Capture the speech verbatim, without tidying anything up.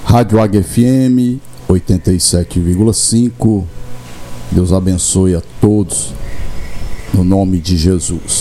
Rádio Águia F M oitenta e sete vírgula cinco. Deus abençoe a todos, no nome de Jesus.